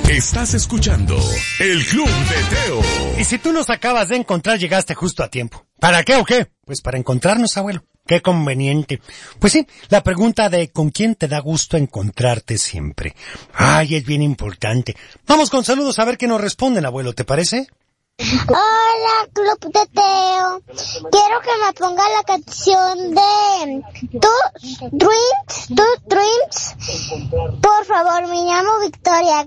Estás escuchando El Club de Teo. Y si tú nos acabas de encontrar, llegaste justo a tiempo. ¿Para qué o qué? Pues para encontrarnos, abuelo. Qué conveniente. Pues sí, la pregunta de ¿con quién te da gusto encontrarte siempre? Ay, es bien importante. Vamos con saludos a ver qué nos responden, abuelo, ¿te parece? Hola, Club de Teo. Quiero que me ponga la canción de Two Dreams. Por favor, me llamo Victoria.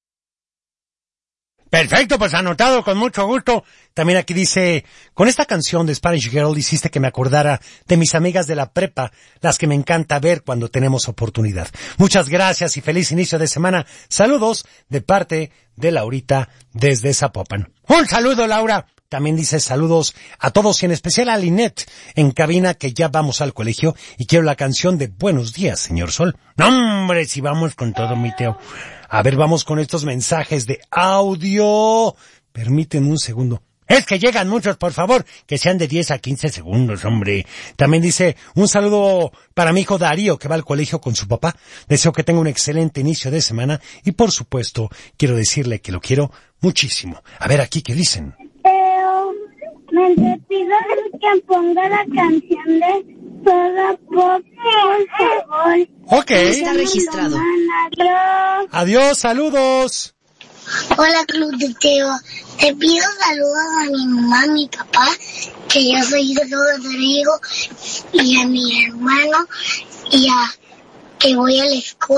Perfecto, pues anotado con mucho gusto. También aquí dice, con esta canción de Spanish Girl hiciste que me acordara de mis amigas de la prepa, las que me encanta ver cuando tenemos oportunidad. Muchas gracias y feliz inicio de semana. Saludos de parte de Laurita desde Zapopan. Un saludo, Laura. También dice saludos a todos y en especial a Linet en cabina, que ya vamos al colegio y quiero la canción de Buenos días, señor Sol. No, hombre, si vamos con todo, mi Teo. A ver, vamos con estos mensajes de audio. Permíteme un segundo. Es que llegan muchos, por favor, que sean de 10 a 15 segundos, hombre. También dice, un saludo para mi hijo Darío, que va al colegio con su papá. Deseo que tenga un excelente inicio de semana y, por supuesto, quiero decirle que lo quiero muchísimo. A ver aquí, ¿qué dicen? Me pido que ponga la canción de Soda Pop, por favor. Ok. Está registrado. Adiós, saludos. Hola, Club de Teo. Te pido saludos a mi mamá, a mi papá, que yo soy de Rodrigo, y a mi hermano, y a que voy a la escuela.